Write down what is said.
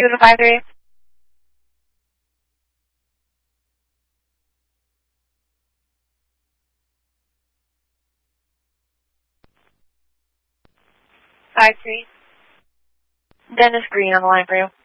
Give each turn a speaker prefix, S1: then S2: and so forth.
S1: 2 to 53. Five three. Dennis Green on the line for you.